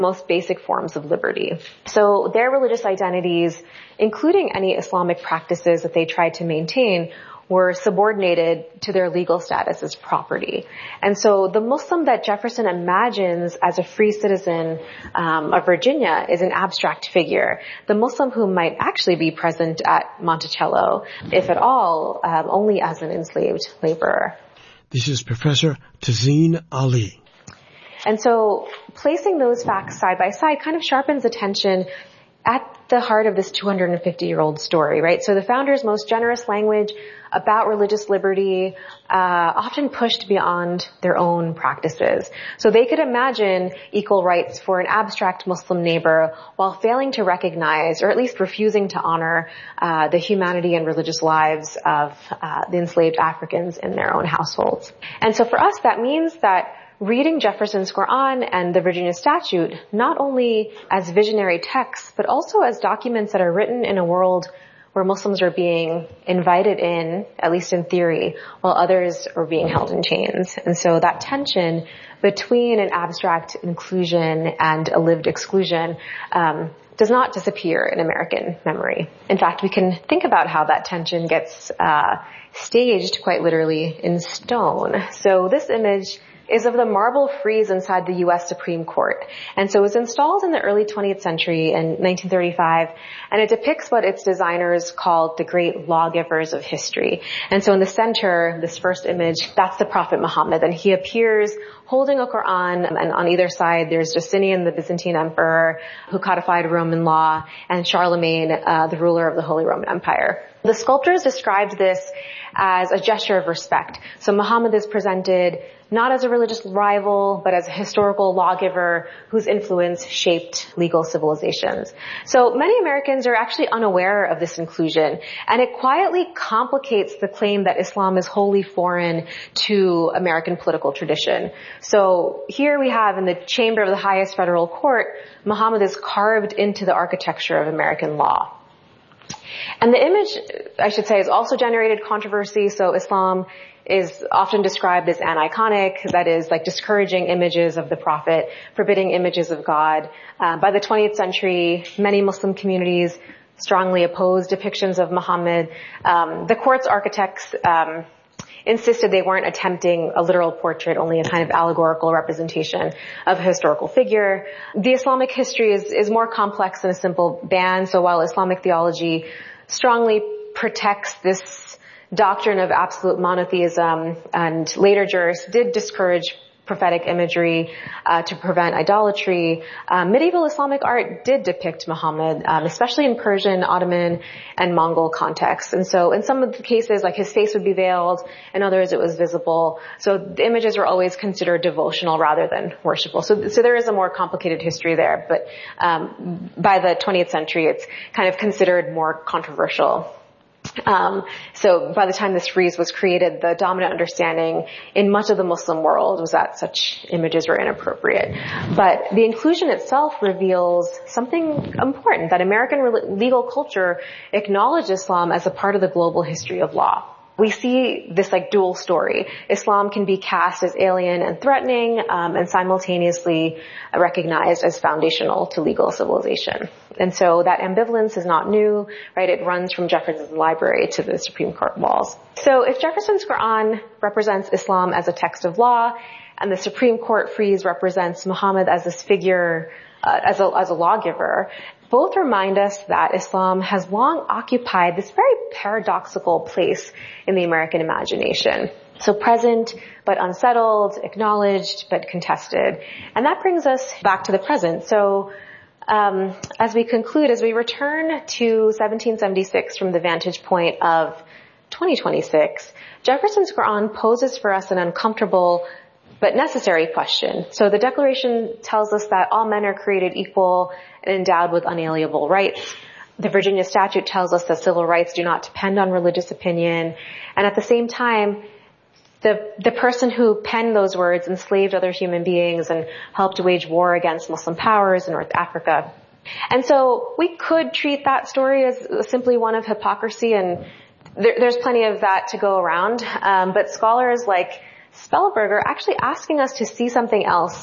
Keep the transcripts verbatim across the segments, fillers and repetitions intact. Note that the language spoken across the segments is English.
most basic forms of liberty. So their religious identities, including any Islamic practices that they tried to maintain, were subordinated to their legal status as property. And so the Muslim that Jefferson imagines as a free citizen um, of Virginia is an abstract figure. The Muslim who might actually be present at Monticello, if at all, um, only as an enslaved laborer. This is Professor Tazeen Ali. And so placing those facts side by side kind of sharpens attention at the heart of this two hundred fifty year old story, right? So the founders' most generous language about religious liberty uh often pushed beyond their own practices. So they could imagine equal rights for an abstract Muslim neighbor while failing to recognize, or at least refusing to honor, uh the humanity and religious lives of uh the enslaved Africans in their own households. And so for us, that means that reading Jefferson's Quran and the Virginia Statute not only as visionary texts, but also as documents that are written in a world where Muslims are being invited in, at least in theory, while others are being held in chains. And so that tension between an abstract inclusion and a lived exclusion um, does not disappear in American memory. In fact, we can think about how that tension gets uh, staged quite literally in stone. So this image is of the marble frieze inside the U S Supreme Court. And so it was installed in the early twentieth century in nineteen thirty-five, and it depicts what its designers called the great lawgivers of history. And so in the center, this first image, that's the Prophet Muhammad, and he appears holding a Quran, and on either side there's Justinian, the Byzantine emperor, who codified Roman law, and Charlemagne, uh, the ruler of the Holy Roman Empire. The sculptors described this as a gesture of respect. So Muhammad is presented not as a religious rival, but as a historical lawgiver whose influence shaped legal civilizations. So many Americans are actually unaware of this inclusion, and it quietly complicates the claim that Islam is wholly foreign to American political tradition. So here we have in the chamber of the highest federal court, Muhammad is carved into the architecture of American law. And the image, I should say, has also generated controversy. So Islam is often described as aniconic, that is, like discouraging images of the Prophet, forbidding images of God. Uh, by the twentieth century, many Muslim communities strongly opposed depictions of Muhammad. Um, the court's architects um, insisted they weren't attempting a literal portrait, only a kind of allegorical representation of a historical figure. The Islamic history is, is more complex than a simple ban. So while Islamic theology strongly protects this doctrine of absolute monotheism, and later jurists did discourage prophetic imagery uh, to prevent idolatry, uh, medieval Islamic art did depict Muhammad, um, especially in Persian, Ottoman, and Mongol contexts. And so in some of the cases, like his face would be veiled, in others it was visible. So the images were always considered devotional rather than worshipful. So, so there is a more complicated history there, but um, by the twentieth century, it's kind of considered more controversial. Um, so by the time this frieze was created, the dominant understanding in much of the Muslim world was that such images were inappropriate. But the inclusion itself reveals something important, that American re- legal culture acknowledged Islam as a part of the global history of law. We see this like dual story. Islam can be cast as alien and threatening, um, and simultaneously recognized as foundational to legal civilization. And so that ambivalence is not new, right? It runs from Jefferson's library to the Supreme Court walls. So if Jefferson's Quran represents Islam as a text of law, and the Supreme Court frieze represents Muhammad as this figure, uh, as a, as a lawgiver, both remind us that Islam has long occupied this very paradoxical place in the American imagination. So present, but unsettled, acknowledged, but contested. And that brings us back to the present. So um, as we conclude, as we return to seventeen seventy-six from the vantage point of twenty twenty-six, Jefferson's Quran poses for us an uncomfortable but necessary question. So the Declaration tells us that all men are created equal and endowed with unalienable rights. The Virginia Statute tells us that civil rights do not depend on religious opinion. And at the same time, the the person who penned those words enslaved other human beings and helped wage war against Muslim powers in North Africa. And so we could treat that story as simply one of hypocrisy, and there, there's plenty of that to go around. Um, but scholars like Spellberg are actually asking us to see something else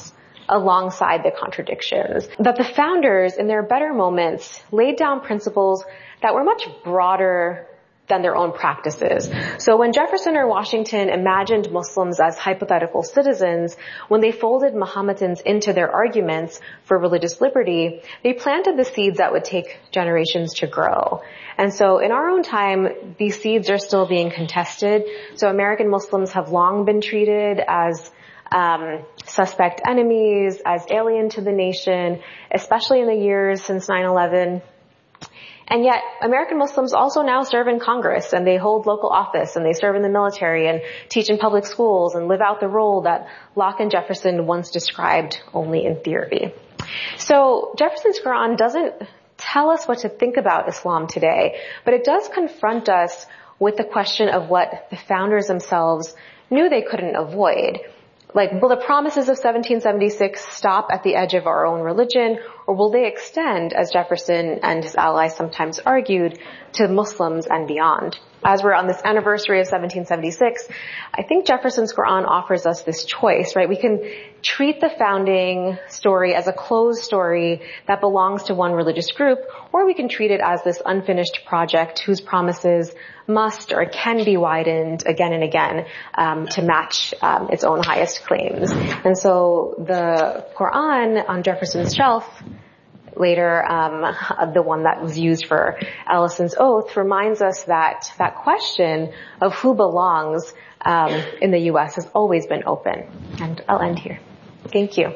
alongside the contradictions. That the founders, in their better moments, laid down principles that were much broader than their own practices. So when Jefferson or Washington imagined Muslims as hypothetical citizens, when they folded Mohammedans into their arguments for religious liberty, they planted the seeds that would take generations to grow. And so in our own time, these seeds are still being contested. So American Muslims have long been treated as um, suspect enemies, as alien to the nation, especially in the years since nine eleven. And yet, American Muslims also now serve in Congress, and they hold local office, and they serve in the military, and teach in public schools, and live out the role that Locke and Jefferson once described only in theory. So Jefferson's Quran doesn't tell us what to think about Islam today, but it does confront us with the question of what the founders themselves knew they couldn't avoid. Like, will the promises of seventeen seventy-six stop at the edge of our own religion, or will they extend, as Jefferson and his allies sometimes argued, to Muslims and beyond? As we're on this anniversary of seventeen seventy-six, I think Jefferson's Quran offers us this choice, right? We can treat the founding story as a closed story that belongs to one religious group, or we can treat it as this unfinished project whose promises must or can be widened again and again um, to match um, its own highest claims. And so the Quran on Jefferson's shelf, later um, the one that was used for Ellison's oath, reminds us that that question of who belongs um, in the U S has always been open. And I'll end here. Thank you.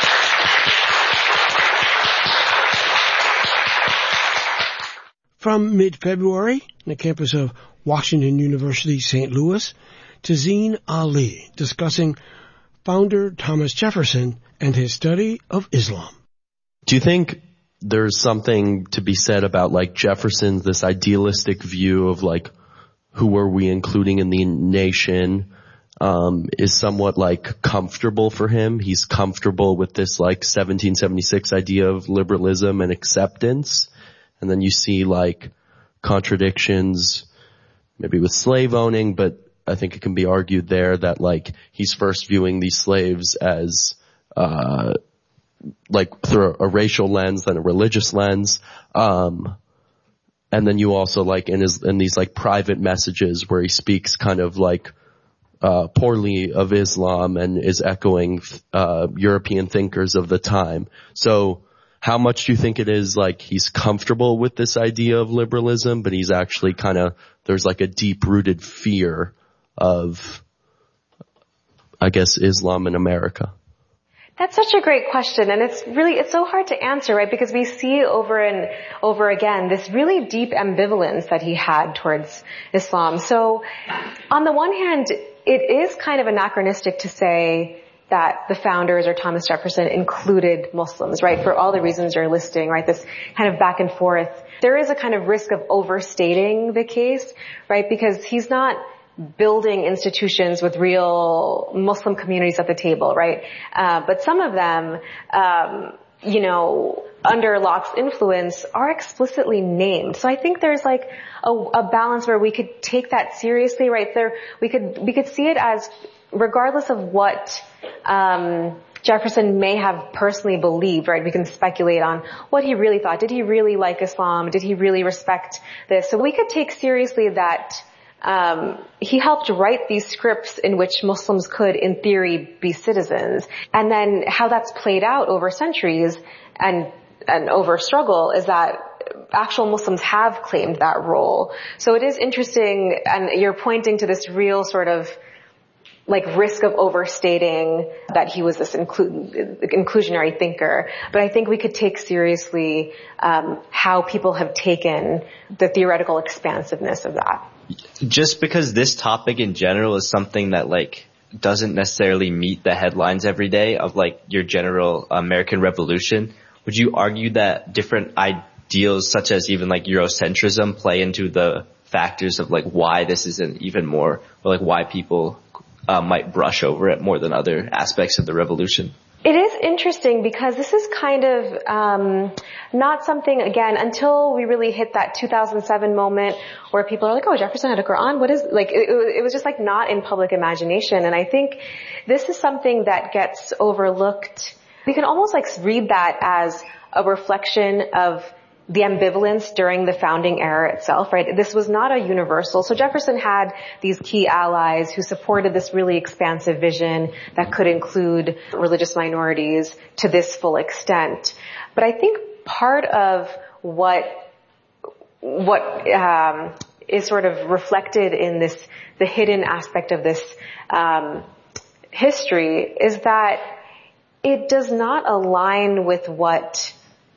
From mid-February, on the campus of Washington University, Saint Louis, Tazeen Ali discussing founder Thomas Jefferson and his study of Islam. Do you think there's something to be said about like Jefferson's, this idealistic view of like who are we including in the nation, um, is somewhat like comfortable for him? He's comfortable with this like seventeen seventy-six idea of liberalism and acceptance. And then you see like contradictions maybe with slave owning, but I think it can be argued there that like he's first viewing these slaves as uh like through a racial lens, then a religious lens. Um and then you also like in his in these like private messages where he speaks kind of like uh poorly of Islam and is echoing uh European thinkers of the time. So how much do you think it is like he's comfortable with this idea of liberalism, but he's actually kind of, there's like a deep-rooted fear of, I guess, Islam in America? That's such a great question, and it's really, it's so hard to answer, right? Because we see over and over again this really deep ambivalence that he had towards Islam. So, on the one hand, it is kind of anachronistic to say that the founders or Thomas Jefferson included Muslims, right? For all the reasons you're listing, right? This kind of back and forth. There is a kind of risk of overstating the case, right? Because he's not building institutions with real Muslim communities at the table, right? Uh, but some of them, um, you know, under Locke's influence are explicitly named. So I think there's like a, a balance where we could take that seriously, right? There, we could, we could see it as regardless of what um Jefferson may have personally believed, right? We can speculate on what he really thought. Did he really like Islam? Did he really respect this? So we could take seriously that um he helped write these scripts in which Muslims could, in theory, be citizens. And then how that's played out over centuries and and over struggle is that actual Muslims have claimed that role. So it is interesting, and you're pointing to this real sort of like risk of overstating that he was this inclu- inclusionary thinker. But I think we could take seriously um how people have taken the theoretical expansiveness of that. Just because this topic in general is something that like doesn't necessarily meet the headlines every day of like your general American Revolution, would you argue that different ideals such as even like Eurocentrism play into the factors of like why this isn't even more, or like why people Uh, might brush over it more than other aspects of the revolution? It is interesting because this is kind of um not something, again, until we really hit that two thousand seven moment where people are like, oh, Jefferson had a Quran? What is, like, it, it was just like not in public imagination. And I think this is something that gets overlooked We can almost like read that as a reflection of the ambivalence during the founding era itself, right? This was not a universal. So Jefferson had these key allies who supported this really expansive vision that could include religious minorities to this full extent. But I think part of what, what, um, is sort of reflected in this, the hidden aspect of this, um, history is that it does not align with what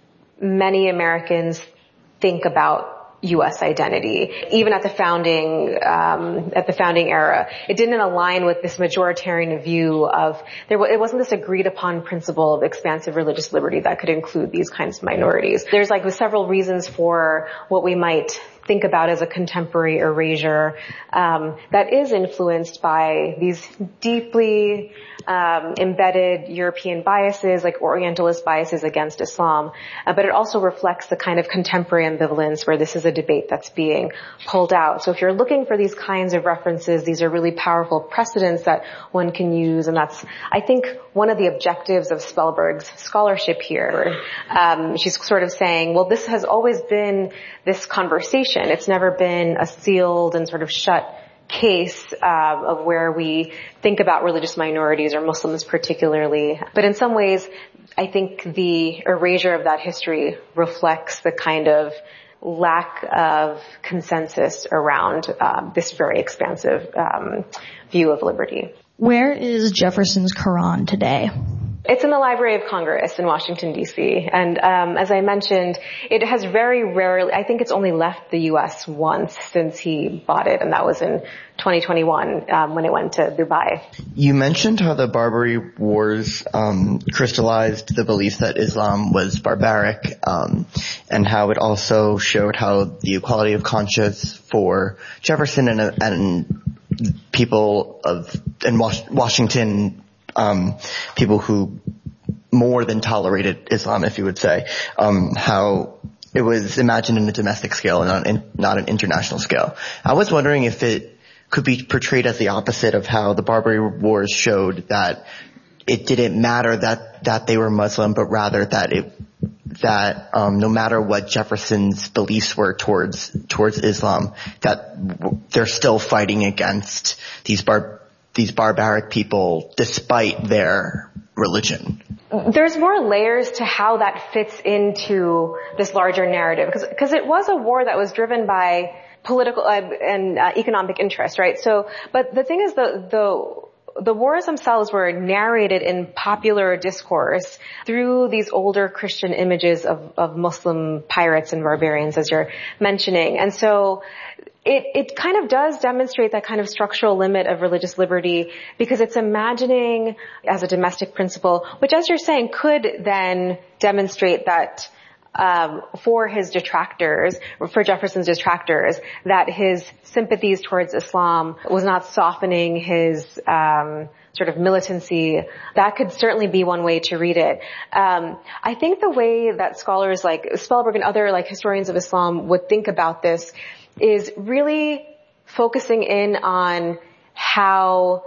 many Americans think about U S identity, even at the founding, um, at the founding era. It didn't align with this majoritarian view of, there, it wasn't this agreed upon principle of expansive religious liberty that could include these kinds of minorities. There's like several reasons for what we might think about as a contemporary erasure, um, that is influenced by these deeply, um, embedded European biases, like Orientalist biases against Islam. Uh, but it also reflects the kind of contemporary ambivalence where this is a debate that's being pulled out. So if you're looking for these kinds of references, these are really powerful precedents that one can use. And that's, I think, one of the objectives of Spellberg's scholarship here. Um, she's sort of saying, well, this has always been this conversation. It's never been a sealed and sort of shut case uh, of where we think about religious minorities or Muslims particularly. But in some ways, I think the erasure of that history reflects the kind of lack of consensus around um, this very expansive um, view of liberty. Where is Jefferson's Quran today? It's in the Library of Congress in Washington, D C And um, as I mentioned, it has very rarely, I think it's only left the U S once since he bought it, and that was in twenty twenty-one um, when it went to Dubai. You mentioned how the Barbary Wars um, crystallized the belief that Islam was barbaric, um, and how it also showed how the equality of conscience for Jefferson and, and people of in Was- Washington Um, people who more than tolerated Islam, if you would say, um, how it was imagined in a domestic scale and not, in, not an international scale. I was wondering if it could be portrayed as the opposite of how the Barbary Wars showed that it didn't matter that, that they were Muslim, but rather that it, that, um, no matter what Jefferson's beliefs were towards, towards Islam, that they're still fighting against these bar, these barbaric people despite their religion. There's more layers to how that fits into this larger narrative, because because it was a war that was driven by political uh, and uh, economic interest, right? So, but the thing is, the the the wars themselves were narrated in popular discourse through these older Christian images of of Muslim pirates and barbarians, as you're mentioning, and so. It, it kind of does demonstrate that kind of structural limit of religious liberty because it's imagining as a domestic principle, which as you're saying could then demonstrate that um, for his detractors, for Jefferson's detractors, that his sympathies towards Islam was not softening his um, sort of militancy. That could certainly be one way to read it. Um, I think the way that scholars like Spellberg and other like historians of Islam would think about this is really focusing in on how,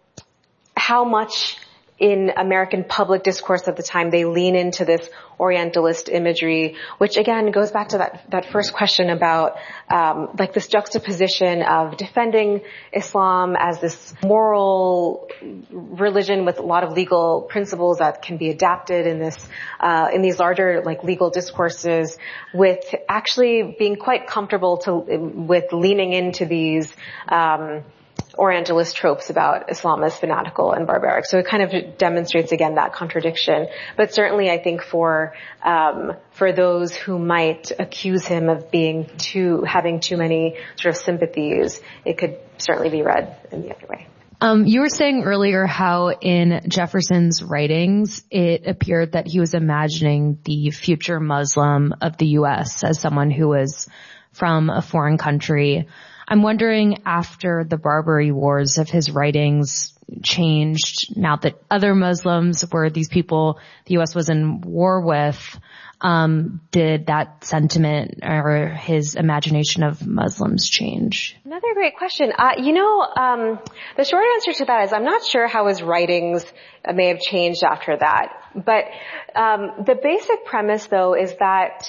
how much in American public discourse at the time they lean into this Orientalist imagery, which again goes back to that, that first question about, um, like this juxtaposition of defending Islam as this moral religion with a lot of legal principles that can be adapted in this, uh, in these larger like legal discourses, with actually being quite comfortable to, with leaning into these, um, Orientalist tropes about Islam as fanatical and barbaric. So it kind of demonstrates again that contradiction. But certainly I think for, um, for those who might accuse him of being too, having too many sort of sympathies, it could certainly be read in the other way. Um, you were saying earlier how in Jefferson's writings, it appeared that he was imagining the future Muslim of the U S as someone who was from a foreign country. I'm wondering, after the Barbary Wars, if his writings changed now that other Muslims were these people the U S was in war with, um, did that sentiment or his imagination of Muslims change? Another great question. Uh, you know, um, the short answer to that is I'm not sure how his writings may have changed after that. But um, the basic premise, though, is that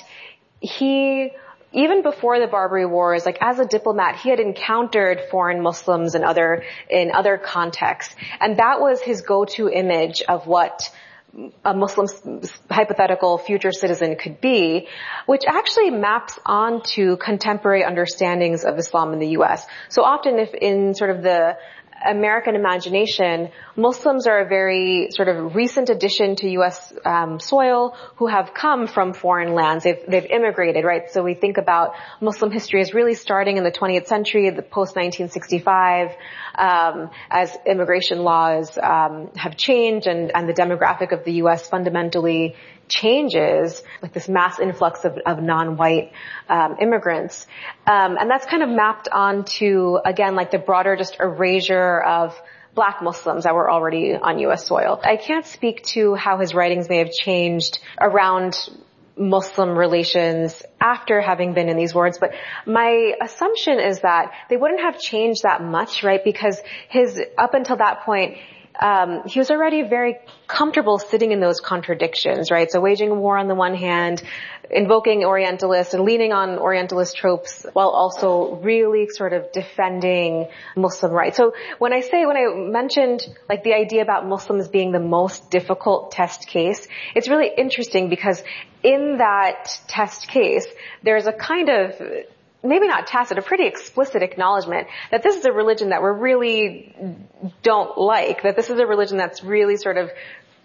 he, even before the Barbary Wars, like as a diplomat, he had encountered foreign Muslims in other in other contexts, and that was his go-to image of what a Muslim hypothetical future citizen could be, which actually maps onto contemporary understandings of Islam in the U S. So often, if in sort of the American imagination, Muslims are a very sort of recent addition to U S um, soil who have come from foreign lands. They've, they've immigrated, right? So we think about Muslim history as really starting in the twentieth century, the post nineteen sixty-five, um, as immigration laws um, have changed and, and the demographic of the U S fundamentally changes, like this mass influx of, of non-white um, immigrants. Um, and that's kind of mapped onto, again, like the broader just erasure of Black Muslims that were already on U S soil. I can't speak to how his writings may have changed around Muslim relations after having been in these wars, but my assumption is that they wouldn't have changed that much, right? Because his, up until that point, Um, he was already very comfortable sitting in those contradictions, right? So waging a war on the one hand, invoking Orientalists and leaning on Orientalist tropes while also really sort of defending Muslim rights. So when I say, when I mentioned like the idea about Muslims being the most difficult test case, it's really interesting because in that test case, there's a kind of maybe not tacit, a pretty explicit acknowledgement that this is a religion that we really don't like, that this is a religion that's really sort of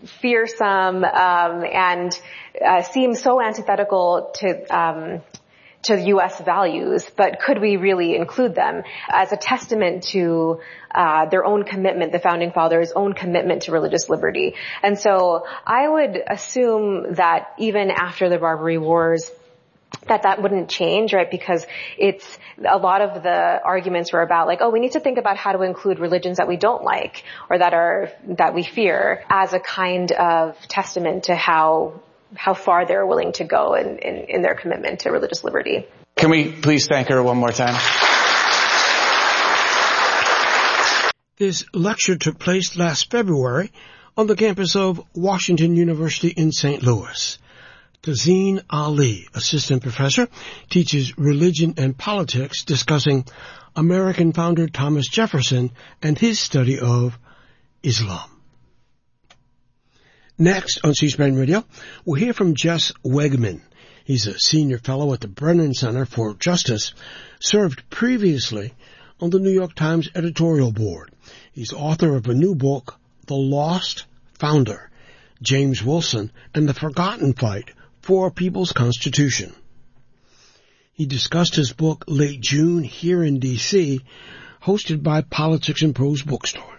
fearsome um, and uh, seems so antithetical to um, to U S values, but could we really include them as a testament to uh, their own commitment, the Founding Fathers' own commitment to religious liberty? And so I would assume that even after the Barbary Wars, that that wouldn't change, right? Because it's, a lot of the arguments were about like, oh, we need to think about how to include religions that we don't like or that are, that we fear as a kind of testament to how, how far they're willing to go in, in, in their commitment to religious liberty. Can we please thank her one more time? This lecture took place last February on the campus of Washington University in Saint Louis. Tazeen Ali, assistant professor, teaches religion and politics, discussing American founder Thomas Jefferson and his study of Islam. Next on C-SPAN Radio, we'll hear from Jess Wegman. He's a senior fellow at the Brennan Center for Justice, served previously on the New York Times editorial board. He's author of a new book, The Lost Founder, James Wilson and the Forgotten Fight for a People's Constitution. He discussed his book late June here in D C, hosted by Politics and Prose Bookstore.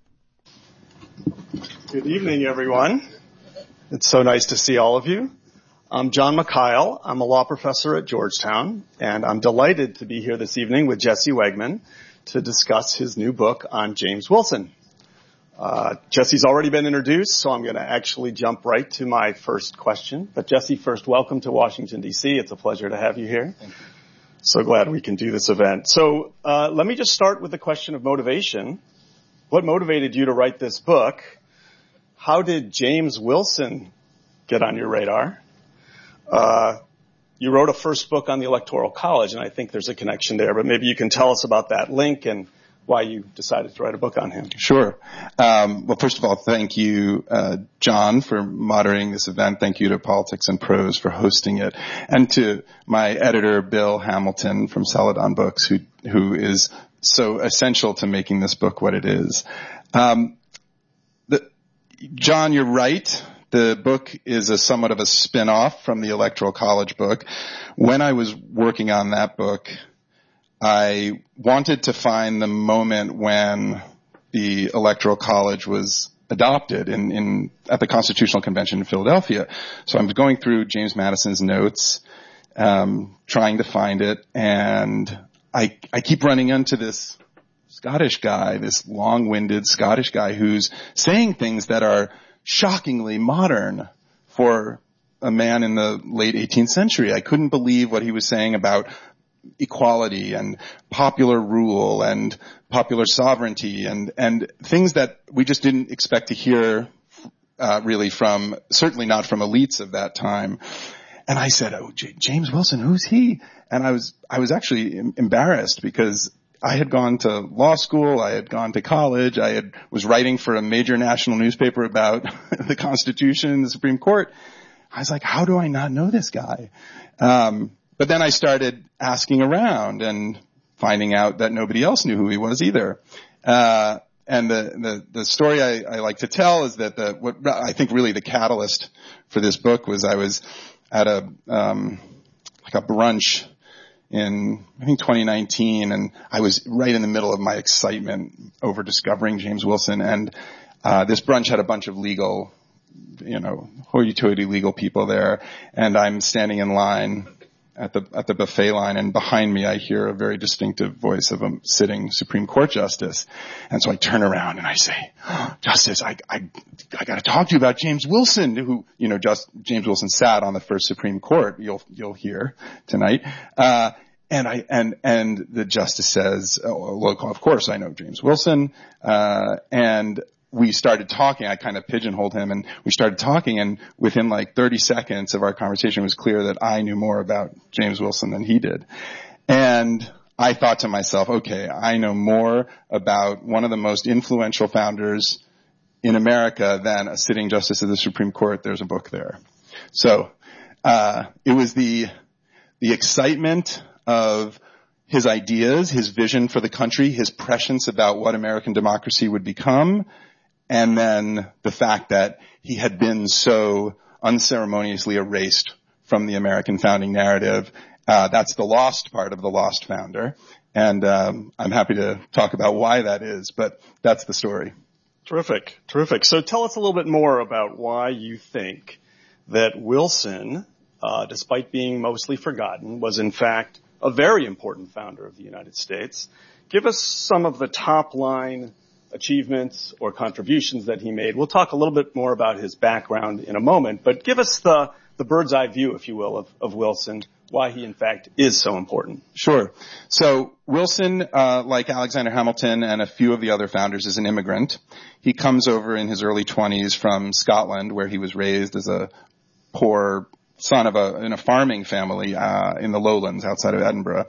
Good evening, everyone. It's so nice to see all of you. I'm John Mikhail. I'm a law professor at Georgetown, and I'm delighted to be here this evening with Jesse Wegman to discuss his new book on James Wilson. Uh, Jesse's already been introduced, so I'm going to actually jump right to my first question. But Jesse, first, welcome to Washington, D C. It's a pleasure to have you here. Thank you. So glad we can do this event. So uh, let me just start with the question of motivation. What motivated you to write this book? How did James Wilson get on your radar? Uh, you wrote a first book on the Electoral College, and I think there's a connection there, but maybe you can tell us about that link and why you decided to write a book on him. Sure. Um, well, first of all, thank you, uh, John, for moderating this event. Thank you to Politics and Prose for hosting it, and to my editor, Bill Hamilton from Celadon Books, who who is so essential to making this book what it is. Um, the, John, you're right. The book is a somewhat of a spin-off from the Electoral College book. When I was working on that book, I wanted to find the moment when the Electoral College was adopted in, in at the Constitutional Convention in Philadelphia. So I'm going through James Madison's notes, um, trying to find it, and I I keep running into this Scottish guy, this long-winded Scottish guy who's saying things that are shockingly modern for a man in the late eighteenth century. I couldn't believe what he was saying about equality and popular rule and popular sovereignty and, and things that we just didn't expect to hear uh, really from, certainly not from elites of that time. And I said, oh, J- James Wilson, who's he? And I was, I was actually embarrassed because I had gone to law school, I had gone to college, I had, was writing for a major national newspaper about the Constitution and the Supreme Court. I was like, how do I not know this guy? Um, but then I started asking around and finding out that nobody else knew who he was either. Uh, and the, the, the story I, I like to tell is that the, what I think really the catalyst for this book was I was at a, um, like a brunch in, I think twenty nineteen, and I was right in the middle of my excitement over discovering James Wilson, and, uh, this brunch had a bunch of legal, you know, hoity-toity legal people there, and I'm standing in line at the, at the buffet line, and behind me I hear a very distinctive voice of a sitting Supreme Court justice. And so I turn around and I say, oh, Justice, I, I, I gotta talk to you about James Wilson, who, you know, just, James Wilson sat on the first Supreme Court, you'll, you'll hear tonight. Uh, and I, and, and the justice says, oh, look, of course I know James Wilson, uh, and we started talking. I kind of pigeonholed him, and we started talking, and within like thirty seconds of our conversation, it was clear that I knew more about James Wilson than he did. And I thought to myself, okay, I know more about one of the most influential founders in America than a sitting justice of the Supreme Court. There's a book there. So, uh, it was the, the excitement of his ideas, his vision for the country, his prescience about what American democracy would become, and then the fact that he had been so unceremoniously erased from the American founding narrative. Uh, that's the lost part of the lost founder. And um, I'm happy to talk about why that is, but that's the story. Terrific, terrific. So tell us a little bit more about why you think that Wilson, uh, despite being mostly forgotten, was in fact a very important founder of the United States. Give us some of the top line achievements or contributions that he made. We'll talk a little bit more about his background in a moment, but give us the, the bird's eye view, if you will, of, of Wilson, why he in fact is so important. Sure. So Wilson, uh, like Alexander Hamilton and a few of the other founders, is an immigrant. He comes over in his early twenties from Scotland, where he was raised as a poor son of a, in a farming family, uh, in the lowlands outside of Edinburgh.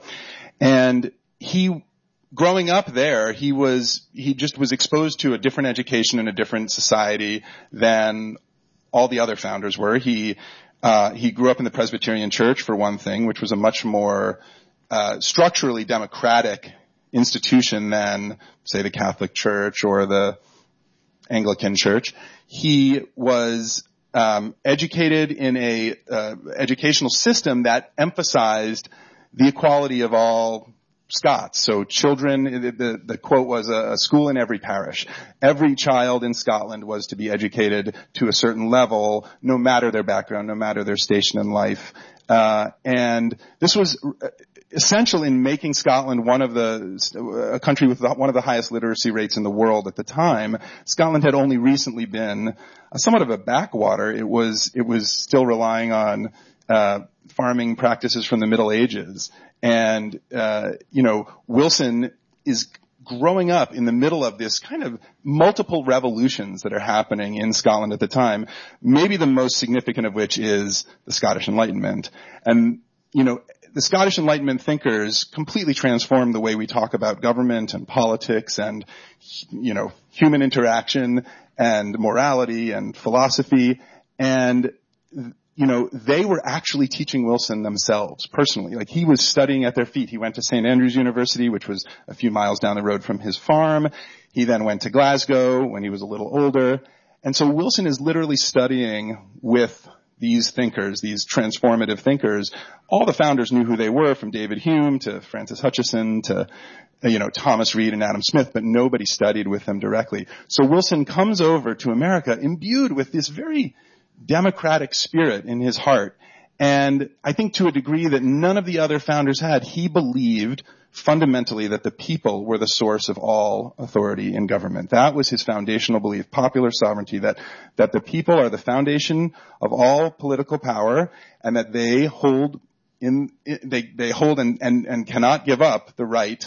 And he, growing up there, he was, he just was exposed to a different education and a different society than all the other founders were. He, uh, he grew up in the Presbyterian Church, for one thing, which was a much more, uh, structurally democratic institution than, say, the Catholic Church or the Anglican Church. He was, um, educated in a, uh, educational system that emphasized the equality of all Scots. So children, the, the, the quote was a, a school in every parish. Every child in Scotland was to be educated to a certain level, no matter their background, no matter their station in life. Uh, and this was essential in making Scotland one of the, a country with one of the highest literacy rates in the world at the time. Scotland had only recently been somewhat of a backwater. It was, it was still relying on, uh, farming practices from the Middle Ages. And, uh, you know, Wilson is growing up in the middle of this kind of multiple revolutions that are happening in Scotland at the time, maybe the most significant of which is the Scottish Enlightenment. And, you know, the Scottish Enlightenment thinkers completely transformed the way we talk about government and politics and, you know, human interaction and morality and philosophy. And, you know, they were actually teaching Wilson themselves personally. Like, he was studying at their feet. He went to Saint Andrews University, which was a few miles down the road from his farm. He then went to Glasgow when he was a little older. And so Wilson is literally studying with these thinkers, these transformative thinkers. All the founders knew who they were, from David Hume to Francis Hutcheson to, you know, Thomas Reed and Adam Smith, but nobody studied with them directly. So Wilson comes over to America imbued with this very democratic spirit in his heart. And I think to a degree that none of the other founders had, he believed fundamentally that the people were the source of all authority in government. That was his foundational belief, popular sovereignty, that, that the people are the foundation of all political power, and that they hold in, they, they hold and, and, and cannot give up the right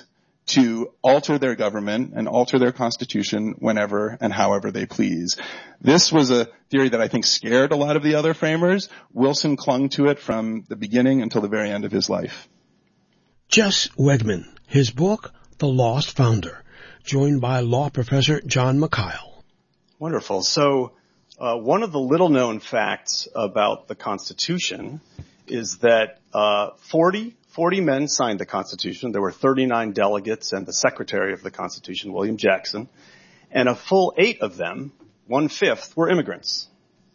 to alter their government and alter their constitution whenever and however they please. This was a theory that I think scared a lot of the other framers. Wilson clung to it from the beginning until the very end of his life. Jess Wegman, his book, The Lost Founder, joined by law professor John Makayil. Wonderful. So uh, one of the little-known facts about the Constitution is that uh, forty, forty men signed the Constitution. There were thirty-nine delegates and the Secretary of the Constitution, William Jackson, and a full eight of them, one-fifth, were immigrants.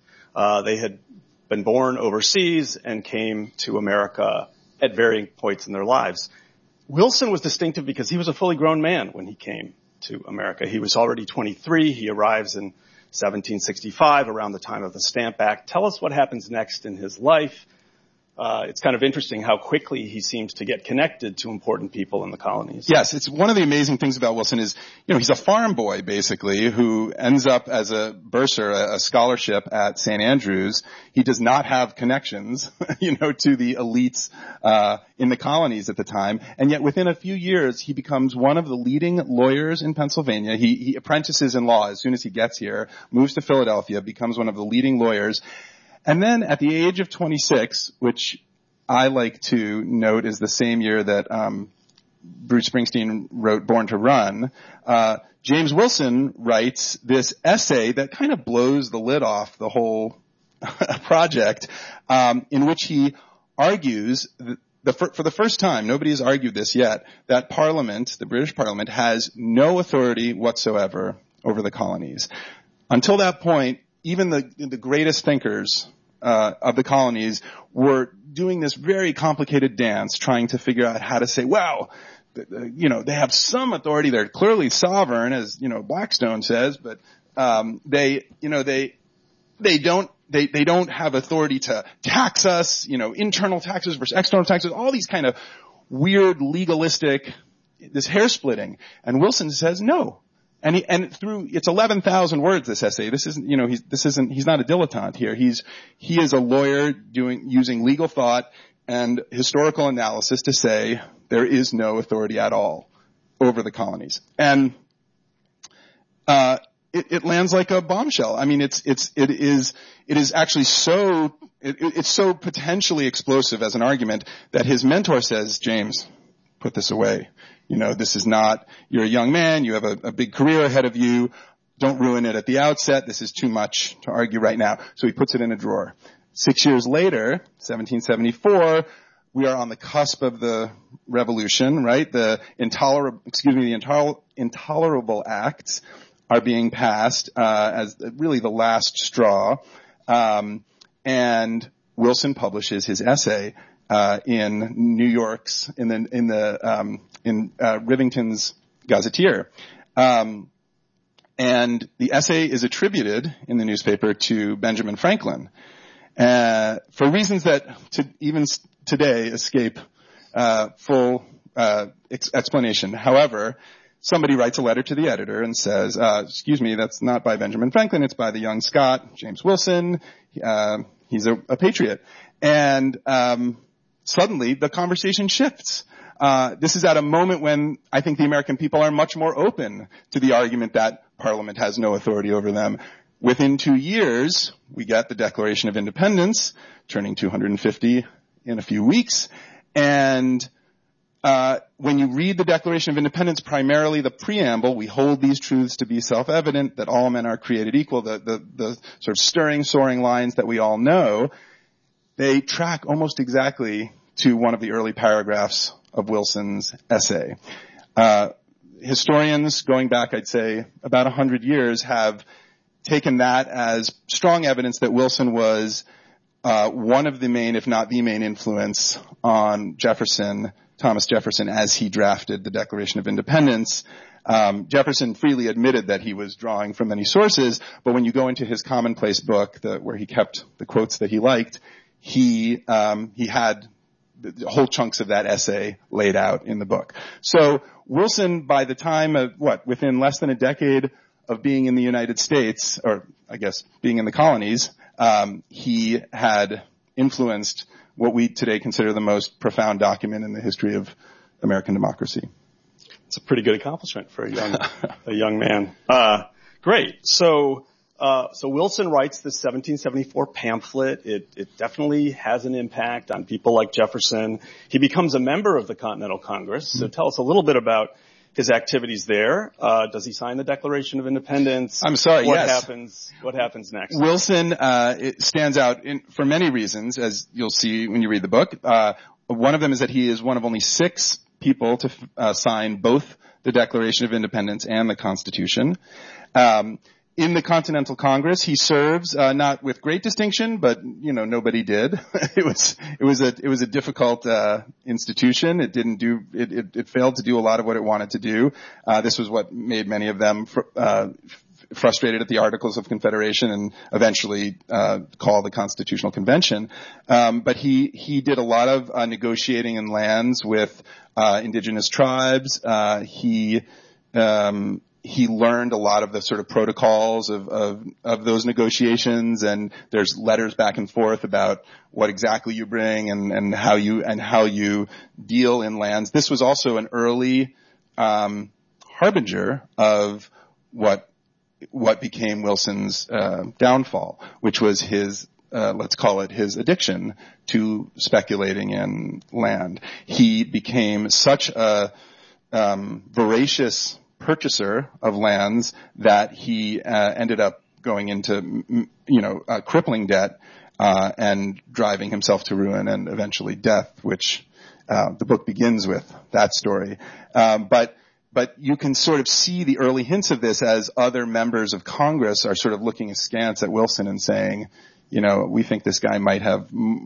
Uh, they had been born overseas and came to America at varying points in their lives. Wilson was distinctive because he was a fully grown man when he came to America. He was already twenty-three. He arrives in seventeen sixty-five, around the time of the Stamp Act. Tell us what happens next in his life. Uh, it's kind of interesting how quickly he seems to get connected to important people in the colonies. Yes, it's one of the amazing things about Wilson is, you know, he's a farm boy basically who ends up as a bursar, a, a scholarship at Saint Andrews. He does not have connections, you know, to the elites uh in the colonies at the time, and yet within a few years he becomes one of the leading lawyers in Pennsylvania. He, he apprentices in law as soon as he gets here, moves to Philadelphia, becomes one of the leading lawyers. And then at the age of twenty-six, which I like to note is the same year that um Bruce Springsteen wrote Born to Run, uh James Wilson writes this essay that kind of blows the lid off the whole project, um in which he argues that the, for, for the first time, nobody has argued this yet, that Parliament, the British Parliament, has no authority whatsoever over the colonies. Until that point, even the, the greatest thinkers uh, of the colonies were doing this very complicated dance, trying to figure out how to say, well, you know, they have some authority. They're clearly sovereign, as, you know, Blackstone says, but um, they, you know, they they don't they they don't have authority to tax us, you know, internal taxes versus external taxes, all these kind of weird legalistic, this hair splitting. And Wilson says no. And he, and through, it's eleven thousand words, this essay. This isn't, you know, he's, this isn't, he's not a dilettante here. He's, he is a lawyer doing, using legal thought and historical analysis to say there is no authority at all over the colonies. And, uh, it, it lands like a bombshell. I mean, it's, it's, it is, it is actually so, it, it's so potentially explosive as an argument that his mentor says, James, put this away. You know, this is not, you're a young man, you have a, a big career ahead of you, don't ruin it at the outset, this is too much to argue right now. So he puts it in a drawer. Six years later, seventeen seventy-four, we are on the cusp of the revolution, right? The intolerable, excuse me, the intoler- intolerable acts are being passed, uh, as really the last straw. Um, and Wilson publishes his essay, uh, in New York's, in the, in the, um, in uh, Rivington's Gazetteer. Um, and the essay is attributed in the newspaper to Benjamin Franklin, uh, for reasons that to even s- today escape uh, full uh, ex- explanation. However, somebody writes a letter to the editor and says, uh, excuse me, that's not by Benjamin Franklin, it's by the young Scot, James Wilson. Uh, he's a, a patriot. And um, suddenly the conversation shifts. Uh, this is at a moment when I think the American people are much more open to the argument that Parliament has no authority over them. Within two years, we get the Declaration of Independence, turning two hundred fifty in a few weeks. And uh, when you read the Declaration of Independence, primarily the preamble, we hold these truths to be self-evident, that all men are created equal, the, the, the sort of stirring, soaring lines that we all know, they track almost exactly to one of the early paragraphs of Wilson's essay. Uh, historians going back, I'd say, about a hundred years have taken that as strong evidence that Wilson was uh, one of the main, if not the main influence on Jefferson, Thomas Jefferson, as he drafted the Declaration of Independence. Um, Jefferson freely admitted that he was drawing from many sources, but when you go into his commonplace book, the, where he kept the quotes that he liked, he um, he had whole chunks of that essay laid out in the book. So Wilson, by the time of, what, within less than a decade of being in the United States, or I guess being in the colonies, um, he had influenced what we today consider the most profound document in the history of American democracy. It's a pretty good accomplishment for a young, a young man. Uh, great. So, uh, so Wilson writes this seventeen seventy-four pamphlet. It, it definitely has an impact on people like Jefferson. He becomes a member of the Continental Congress. So tell us a little bit about his activities there. Uh, does he sign the Declaration of Independence? I'm sorry, what yes. happens, what happens next? Wilson, uh, it stands out in, for many reasons, as you'll see when you read the book. Uh, one of them is that he is one of only six people to uh, sign both the Declaration of Independence and the Constitution. Um, in the Continental Congress, he serves uh, not with great distinction, but you know nobody did. it was it was a it was a difficult uh, institution. It didn't do it, it. It failed to do a lot of what it wanted to do. Uh, this was what made many of them fr- uh, frustrated at the Articles of Confederation and eventually uh called the Constitutional Convention. Um, but he he did a lot of uh, negotiating in lands with uh indigenous tribes. Uh, he um, he learned a lot of the sort of protocols of, of of those negotiations, and there's letters back and forth about what exactly you bring and and how you and how you deal in lands. This was also an early um harbinger of what what became Wilson's uh, downfall, which was his, uh, let's call it his addiction to speculating in land. He became such a um, voracious purchaser of lands that he uh, ended up going into, you know, uh, crippling debt uh, and driving himself to ruin and eventually death, which uh, the book begins with that story. Um, but But you can sort of see the early hints of this as other members of Congress are sort of looking askance at Wilson and saying, you know, we think this guy might have,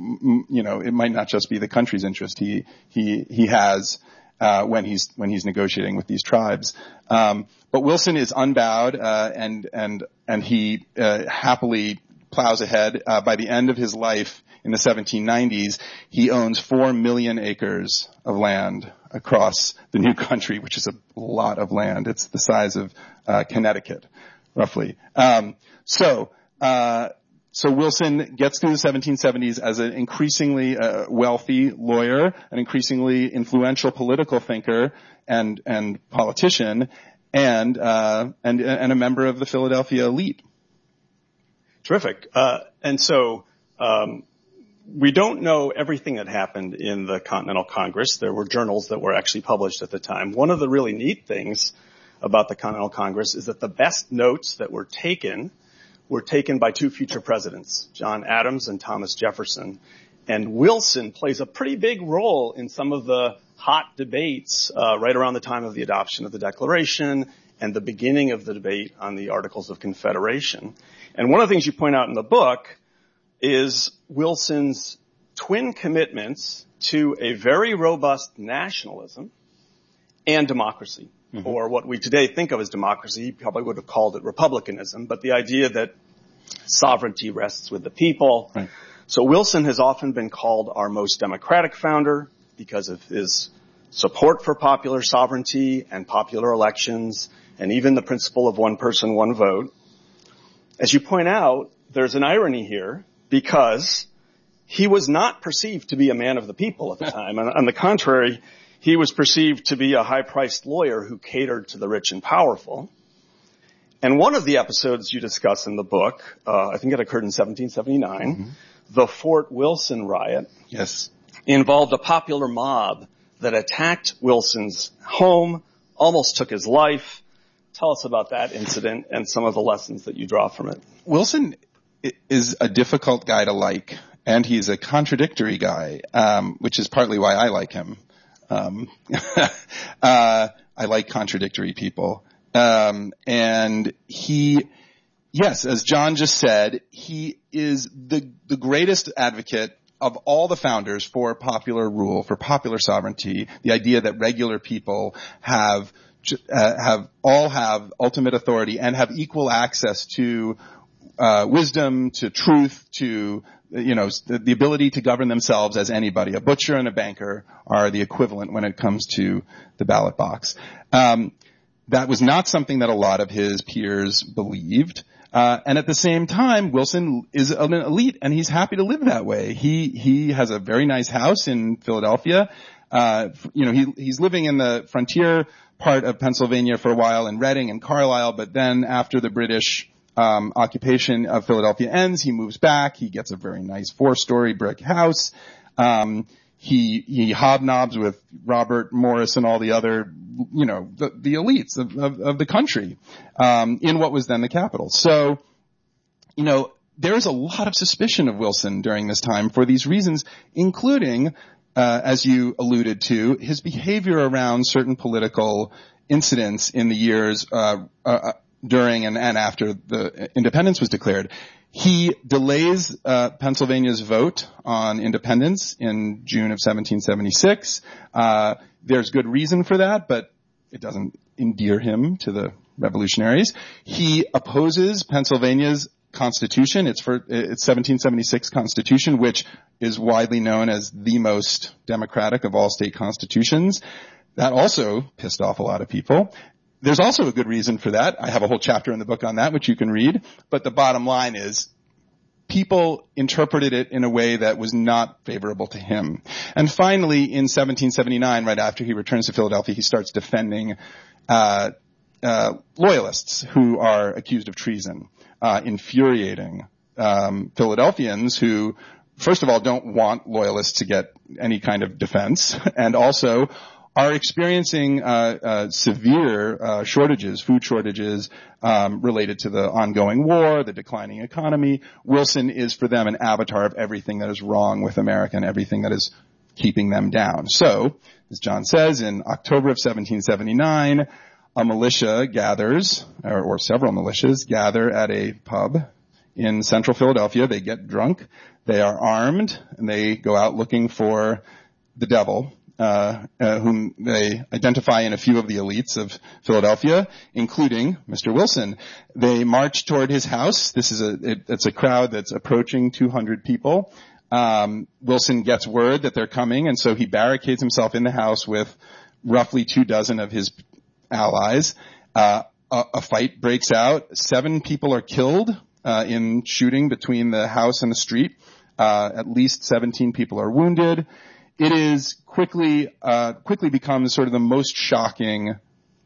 you know, it might not just be the country's interest he he he has uh, when he's when he's negotiating with these tribes. Um, but Wilson is unbowed, uh, and and and he uh, happily plows ahead. Uh, by the end of his life in the seventeen nineties, he owns four million acres of land across the new country, which is a lot of land. It's the size of uh, Connecticut, roughly. Um, so, uh, so Wilson gets through the seventeen seventies as an increasingly uh, wealthy lawyer, an increasingly influential political thinker and and politician, and uh, and and a member of the Philadelphia elite. Terrific. Uh, and so. Um, We don't know everything that happened in the Continental Congress. There were journals that were actually published at the time. One of the really neat things about the Continental Congress is that the best notes that were taken were taken by two future presidents, John Adams and Thomas Jefferson. And Wilson plays a pretty big role in some of the hot debates uh, right around the time of the adoption of the Declaration and the beginning of the debate on the Articles of Confederation. And one of the things you point out in the book is Wilson's twin commitments to a very robust nationalism and democracy, mm-hmm. or what we today think of as democracy. He probably would have called it republicanism, but the idea that sovereignty rests with the people. Right. So Wilson has often been called our most democratic founder because of his support for popular sovereignty and popular elections, and even the principle of one person, one vote. As you point out, there's an irony here, because he was not perceived to be a man of the people at the time. And on the contrary, he was perceived to be a high-priced lawyer who catered to the rich and powerful. And one of the episodes you discuss in the book, uh, I think it occurred in seventeen seventy-nine, mm-hmm. the Fort Wilson riot, yes, involved a popular mob that attacked Wilson's home, almost took his life. Tell us about that incident and some of the lessons that you draw from it. Wilson is a difficult guy to like, and he's a contradictory guy, um, which is partly why I like him. Um, uh, I like contradictory people. Um, and he, yes, as John just said, he is the, the greatest advocate of all the founders for popular rule, for popular sovereignty, the idea that regular people have, uh, have, all have ultimate authority and have equal access to Uh, wisdom, to truth, to, you know, the, the ability to govern themselves as anybody. A butcher and a banker are the equivalent when it comes to the ballot box. Um, that was not something that a lot of his peers believed. Uh, and at the same time, Wilson is an elite, and he's happy to live that way. He he has a very nice house in Philadelphia. uh, you know, he, he's living in the frontier part of Pennsylvania for a while in Reading and Carlisle, but then after the British um, occupation of Philadelphia ends, he moves back. He gets a very nice four-story brick house. Um, he he hobnobs with Robert Morris and all the other, you know, the, the elites of, of, of the country um, in what was then the capital. So, you know, there is a lot of suspicion of Wilson during this time for these reasons, including, uh, as you alluded to, his behavior around certain political incidents in the years uh, uh, during and, and after the independence was declared. He delays uh, Pennsylvania's vote on independence in June of seventeen seventy-six. Uh, there's good reason for that, but it doesn't endear him to the revolutionaries. He opposes Pennsylvania's Constitution. It's for it's seventeen seventy-six Constitution, which is widely known as the most democratic of all state constitutions. That also pissed off a lot of people. There's also a good reason for that. I have a whole chapter in the book on that, which you can read. But the bottom line is people interpreted it in a way that was not favorable to him. And finally, in seventeen seventy-nine, right after he returns to Philadelphia, he starts defending uh, uh loyalists who are accused of treason, uh infuriating um Philadelphians who, first of all, don't want loyalists to get any kind of defense, and also are experiencing uh, uh, severe uh, shortages, food shortages, um, related to the ongoing war, the declining economy. Wilson is for them an avatar of everything that is wrong with America and everything that is keeping them down. So, as John says, in October of seventeen seventy-nine, a militia gathers, or, or several militias gather at a pub in central Philadelphia. They get drunk, they are armed, and they go out looking for the devil. Uh, uh, whom they identify in a few of the elites of Philadelphia, including Mister Wilson. They march toward his house. This is a, it, it's a crowd that's approaching two hundred people. Um, Wilson gets word that they're coming, and so he barricades himself in the house with roughly two dozen of his allies. Uh, a, a fight breaks out. Seven people are killed, uh, in shooting between the house and the street. Uh, at least seventeen people are wounded. It is quickly, uh, quickly becomes sort of the most shocking,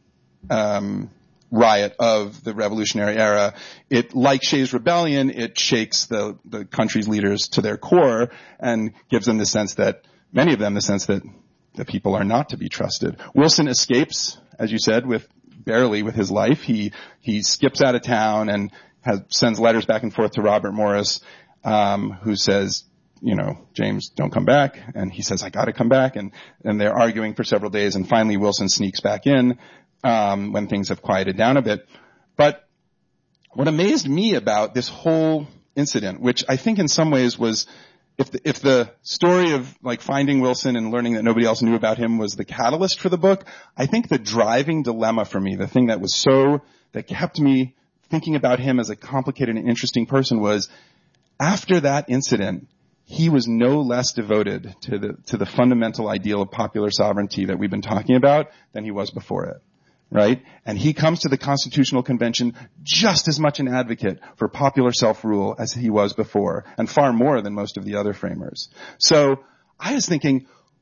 um, riot of the Revolutionary era. It, like Shays' Rebellion, it shakes the, the country's leaders to their core and gives them the sense that, many of them the sense that the people are not to be trusted. Wilson escapes, as you said, with, barely with his life. He, he skips out of town and has, sends letters back and forth to Robert Morris, um, who says, you know, James, don't come back. And he says, I gotta come back. And, and they're arguing for several days. And finally Wilson sneaks back in, um, when things have quieted down a bit. But what amazed me about this whole incident, which I think in some ways was, if the, if the story of like finding Wilson and learning that nobody else knew about him was the catalyst for the book, I think the driving dilemma for me, the thing that was so, that kept me thinking about him as a complicated and interesting person was, after that incident, he was no less devoted to the, to the fundamental ideal of popular sovereignty that we've been talking about than he was before it, right? And he comes to the Constitutional Convention just as much an advocate for popular self-rule as he was before, and far more than most of the other framers. So I was thinking,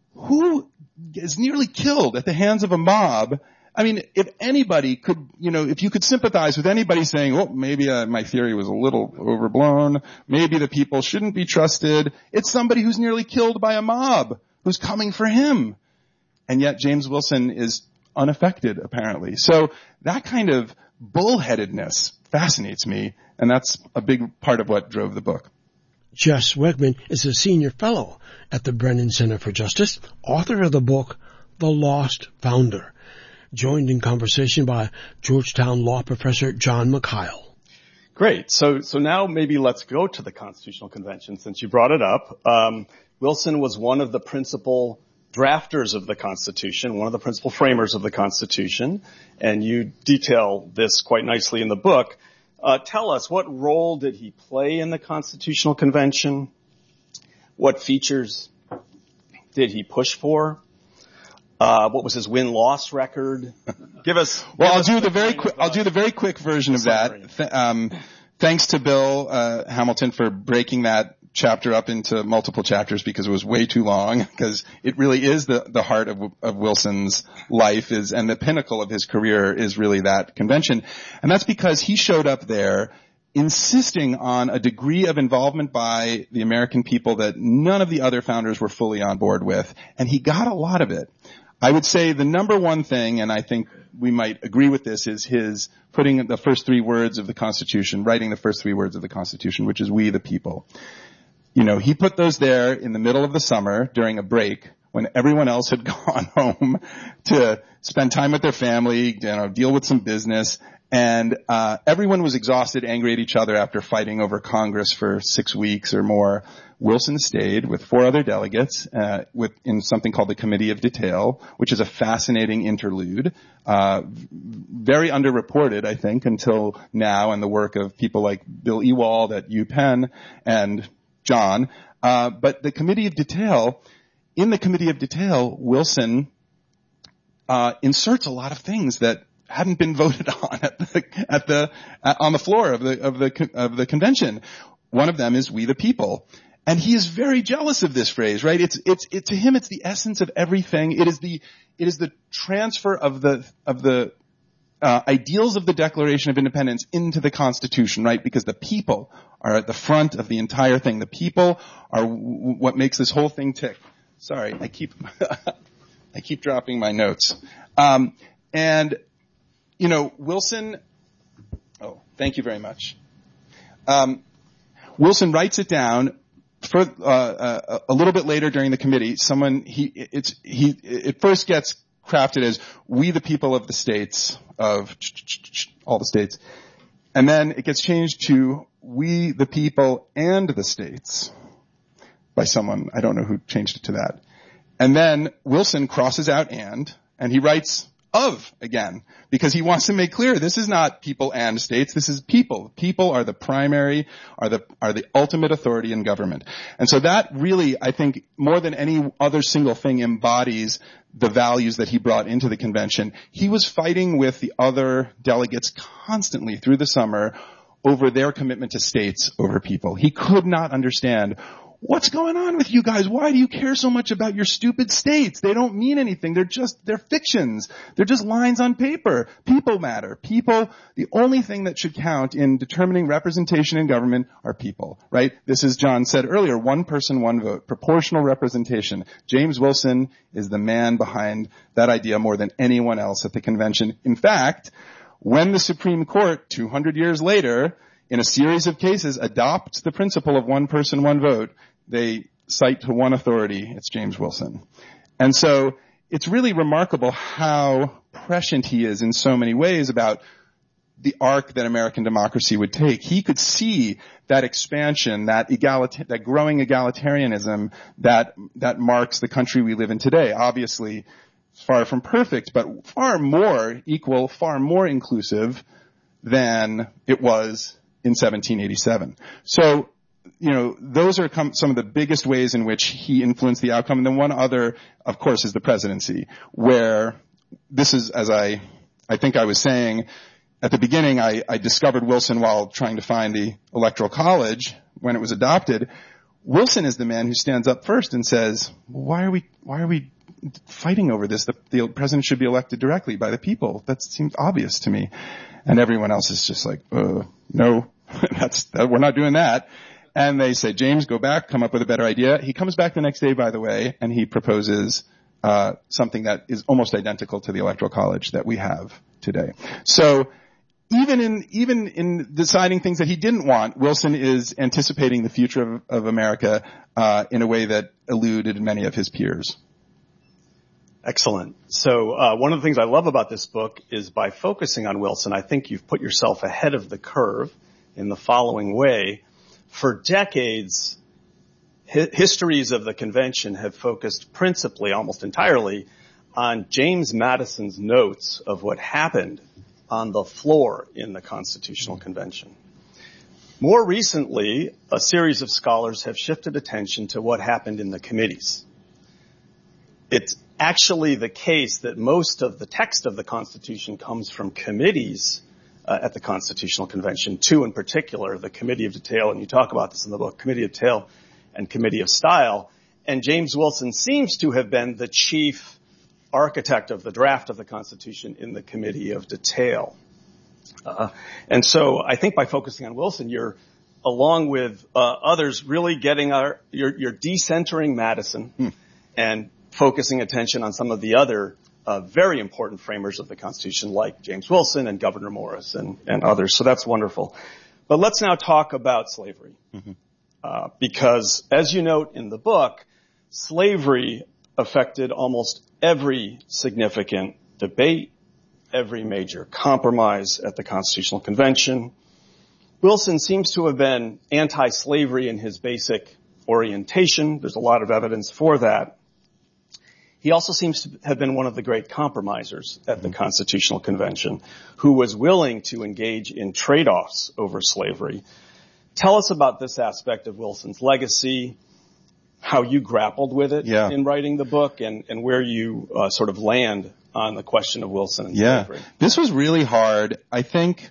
who is nearly killed at the hands of a mob? I mean, if anybody could, you know, if you could sympathize with anybody saying, oh, maybe uh, my theory was a little overblown, maybe the people shouldn't be trusted, it's somebody who's nearly killed by a mob who's coming for him. And yet James Wilson is unaffected, apparently. So that kind of bullheadedness fascinates me, and that's a big part of what drove the book. Jess Wegman is a senior fellow at the Brennan Center for Justice, author of the book, The Lost Founder, joined in conversation by Georgetown law professor John Makayil. Great. So, so now maybe let's go to the Constitutional Convention since you brought it up. Um, Wilson was one of the principal drafters of the Constitution, one of the principal framers of the Constitution, and you detail this quite nicely in the book. Uh, tell us, what role did he play in the Constitutional Convention? What features did he push for? Uh, what was his win-loss record? Give us. Well, give I'll us do the very quick. I'll do the very quick version of that. Th- um, thanks to Bill uh, Hamilton for breaking that chapter up into multiple chapters because it was way too long, because it really is the, the heart of, of Wilson's life is, and the pinnacle of his career is really that convention. And that's because he showed up there insisting on a degree of involvement by the American people that none of the other founders were fully on board with. And he got a lot of it. I would say the number one thing, and I think we might agree with this, is his putting the first three words of the Constitution, writing the first three words of the Constitution, which is "we the people." You know, he put those there in the middle of the summer during a break when everyone else had gone home to spend time with their family, you know, deal with some business. And uh everyone was exhausted, angry at each other after fighting over Congress for six weeks or more. Wilson stayed with four other delegates uh with in something called the Committee of Detail, which is a fascinating interlude, uh very underreported, I think, until now, and the work of people like Bill Ewald at UPenn and John. Uh but the Committee of Detail, in the Committee of Detail, Wilson uh inserts a lot of things that hadn't been voted on at the, at the, uh, on the floor of the, of the, of the convention. One of them is "we the people." And he is very jealous of this phrase, right? It's, it's, it, to him, it's the essence of everything. It is the, it is the transfer of the, of the, uh, ideals of the Declaration of Independence into the Constitution, right? Because the people are at the front of the entire thing. The people are w- what makes this whole thing tick. Sorry, I keep, I keep dropping my notes. Um, and, You know, Wilson, oh, thank you very much. Um, Wilson writes it down for, uh, uh, a little bit later during the committee. Someone, he, it's, he, it first gets crafted as "we the people of the states of all the states." And then it gets changed to "we the people and the states" by someone. I don't know who changed it to that. And then Wilson crosses out "and," and he writes "of" again, because he wants to make clear this is not people and states, this is people. People are the primary, are the, are the ultimate authority in government. And so that really, I think, more than any other single thing, embodies the values that he brought into the convention. He was fighting with the other delegates constantly through the summer over their commitment to states over people. He could not understand, what's going on with you guys? Why do you care so much about your stupid states? They don't mean anything. They're just, they're fictions. They're just lines on paper. People matter. People, the only thing that should count in determining representation in government are people, right? This is, John said earlier, one person, one vote, proportional representation. James Wilson is the man behind that idea more than anyone else at the convention. In fact, when the Supreme Court, two hundred years later, in a series of cases, adopts the principle of one person, one vote, they cite to one authority. It's James Wilson. And so it's really remarkable how prescient he is in so many ways about the arc that American democracy would take. He could see that expansion, that egalita- that growing egalitarianism that, that marks the country we live in today. Obviously, far from perfect, but far more equal, far more inclusive than it was in seventeen eighty-seven. So, you know, those are com- some of the biggest ways in which he influenced the outcome. And then one other, of course, is the presidency, where this is, as I, I think I was saying at the beginning, I, I discovered Wilson while trying to find the Electoral College when it was adopted. Wilson is the man who stands up first and says, why are we, why are we fighting over this? The, the president should be elected directly by the people. That seems obvious to me. And everyone else is just like, uh, no, that's, that, we're not doing that. And they say, James, go back, come up with a better idea. He comes back the next day, by the way, and he proposes uh something that is almost identical to the Electoral College that we have today. So even in even in deciding things that he didn't want, Wilson is anticipating the future of, of America uh in a way that eluded many of his peers. Excellent. So uh one of the things I love about this book is by focusing on Wilson, I think you've put yourself ahead of the curve in the following way. For decades, hi- histories of the convention have focused principally, almost entirely, on James Madison's notes of what happened on the floor in the Constitutional Convention. More recently, a series of scholars have shifted attention to what happened in the committees. It's actually the case that most of the text of the Constitution comes from committees Uh, at the Constitutional Convention, two in particular, the Committee of Detail, and you talk about this in the book, Committee of Detail and Committee of Style. And James Wilson seems to have been the chief architect of the draft of the Constitution in the Committee of Detail. Uh, and so I think by focusing on Wilson, you're, along with uh, others, really getting our, you're, you're decentering Madison hmm. and focusing attention on some of the other uh, very important framers of the Constitution, like James Wilson and Gouverneur Morris and, and others. So that's wonderful. But let's now talk about slavery. Mm-hmm. Uh, because, as you note in the book, slavery affected almost every significant debate, every major compromise at the Constitutional Convention. Wilson seems to have been anti-slavery in his basic orientation. There's a lot of evidence for that. He also seems to have been one of the great compromisers at the Constitutional Convention, who was willing to engage in trade-offs over slavery. Tell us about this aspect of Wilson's legacy, how you grappled with it yeah. in writing the book, and, and where you uh, sort of land on the question of Wilson and yeah. slavery. This was really hard. I think,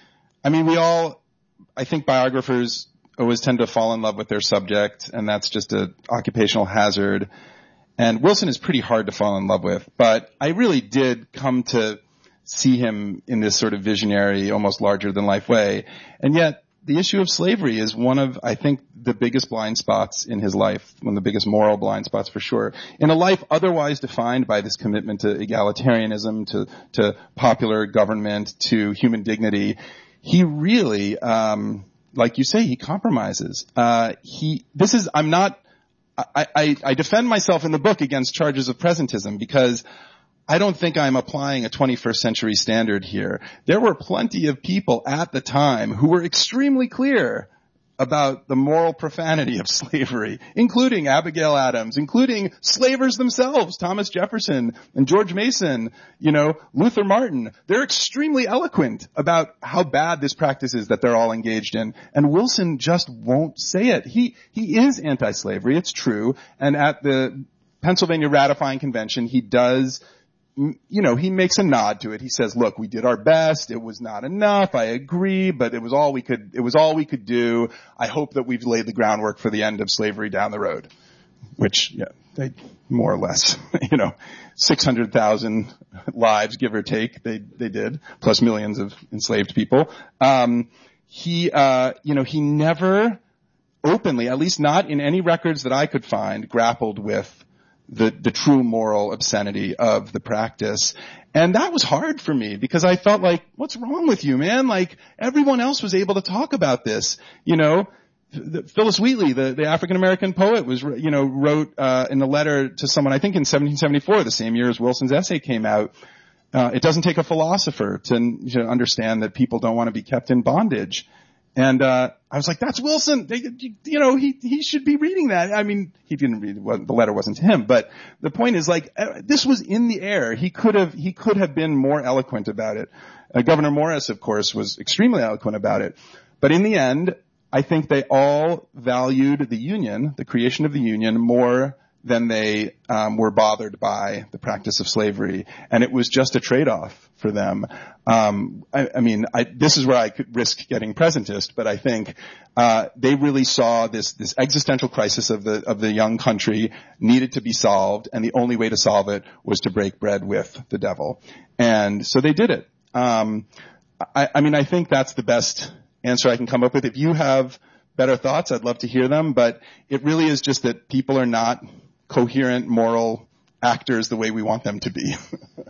I mean, we all, I think biographers always tend to fall in love with their subject, and that's just an occupational hazard. And Wilson is pretty hard to fall in love with, but I really did come to see him in this sort of visionary, almost larger-than-life way. And yet, the issue of slavery is one of, I think, the biggest blind spots in his life, one of the biggest moral blind spots for sure. In a life otherwise defined by this commitment to egalitarianism, to, to popular government, to human dignity, he really, um, like you say, he compromises. Uh, he, this is, I'm not, I, I, I defend myself in the book against charges of presentism because I don't think I'm applying a twenty-first century standard here. There were plenty of people at the time who were extremely clear about the moral profanity of slavery, including Abigail Adams, including slavers themselves, Thomas Jefferson and George Mason, you know, Luther Martin. They're extremely eloquent about how bad this practice is that they're all engaged in. And Wilson just won't say it. He, he is anti-slavery, it's true. And at the Pennsylvania Ratifying Convention, he does, you know, he makes a nod to it. He says, look, we did our best. It was not enough. I agree, but it was all we could, it was all we could do. I hope that we've laid the groundwork for the end of slavery down the road, which, yeah, they more or less, you know, six hundred thousand lives, give or take, they, they did, plus millions of enslaved people. Um, he, uh, you know, he never openly, at least not in any records that I could find, grappled with the, the true moral obscenity of the practice. And that was hard for me because I felt like, what's wrong with you, man? Like, everyone else was able to talk about this. You know, the, Phyllis Wheatley, the, the African-American poet, was, you know, wrote, uh, in a letter to someone, I think in seventeen seventy-four, the same year as Wilson's essay came out, uh, it doesn't take a philosopher to, to understand that people don't want to be kept in bondage. And, uh, I was like, that's Wilson. They, you know, he, he should be reading that. I mean, he didn't read, well, the letter wasn't to him, but the point is like, uh, this was in the air. He could have, he could have been more eloquent about it. Uh, Gouverneur Morris, of course, was extremely eloquent about it. But in the end, I think they all valued the Union, the creation of the Union, more than they um, were bothered by the practice of slavery, and it was just a trade-off for them. Um, I, I mean, I, this is where I could risk getting presentist, but I think uh, they really saw this this existential crisis of the of the young country needed to be solved, and the only way to solve it was to break bread with the devil, and so they did it. Um, I, I mean, I think that's the best answer I can come up with. If you have better thoughts, I'd love to hear them, but it really is just that people are not coherent moral actors the way we want them to be.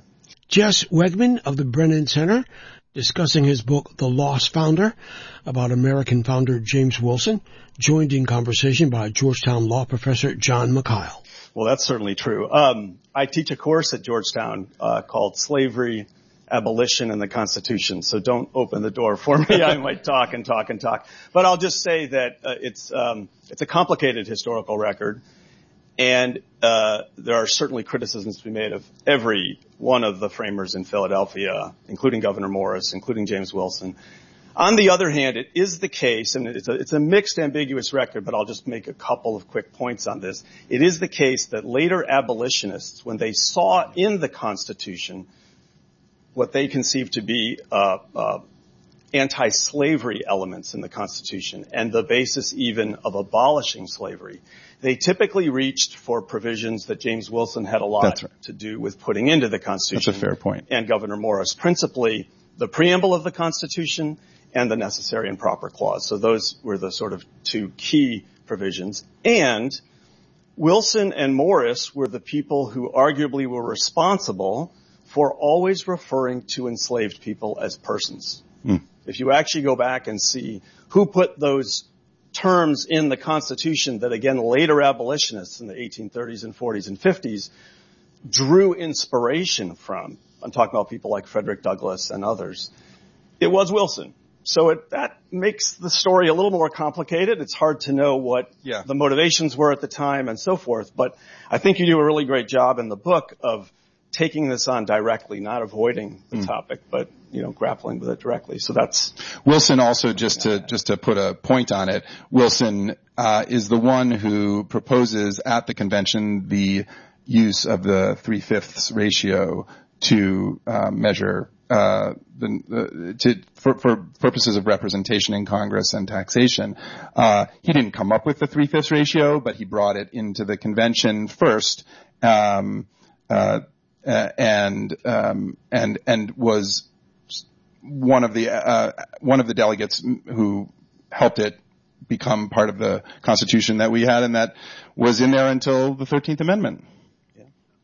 Jess Wegman of the Brennan Center discussing his book, The Lost Founder, about American founder James Wilson, joined in conversation by Georgetown law professor John Mikhail. Well, that's certainly true. Um, I teach a course at Georgetown uh, called Slavery, Abolition, and the Constitution, so don't open the door for me. I might talk and talk and talk. But I'll just say that uh, it's um, it's a complicated historical record. And uh there are certainly criticisms to be made of every one of the framers in Philadelphia, including Gouverneur Morris, including James Wilson. On the other hand, it is the case, and it's a, it's a mixed, ambiguous record, but I'll just make a couple of quick points on this. It is the case that later abolitionists, when they saw in the Constitution what they conceived to be uh, uh anti-slavery elements in the Constitution and the basis even of abolishing slavery. They typically reached for provisions that James Wilson had a lot right. to do with putting into the Constitution. That's a fair point. And Gouverneur Morris, principally the preamble of the Constitution and the necessary and proper clause. So those were the sort of two key provisions. And Wilson and Morris were the people who arguably were responsible for always referring to enslaved people as persons. Mm. If you actually go back and see who put those terms in the Constitution that, again, later abolitionists in the eighteen thirties and forties and fifties drew inspiration from, I'm talking about people like Frederick Douglass and others, it was Wilson. So it, that makes the story a little more complicated. It's hard to know what yeah. the motivations were at the time and so forth. But I think you do a really great job in the book of taking this on directly, not avoiding the mm. topic, but, you know, grappling with it directly. So that's Wilson also, just to, just to put a point on it, Wilson, uh, is the one who proposes at the convention the use of the three-fifths ratio to, uh, measure, uh, the, the to, for, for purposes of representation in Congress and taxation. Uh, he didn't come up with the three-fifths ratio, but he brought it into the convention first, um, uh, Uh, and um, and and was one of the uh, one of the delegates who helped it become part of the Constitution that we had, and that was in there until the thirteenth Amendment. Yeah.